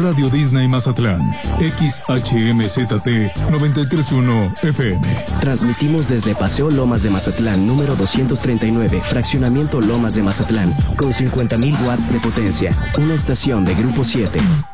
Radio Disney Mazatlán, XHMZT 93.1 FM. Transmitimos desde Paseo Lomas de Mazatlán, número 239, Fraccionamiento Lomas de Mazatlán, con 50,000 watts de potencia. Una estación de Grupo 7.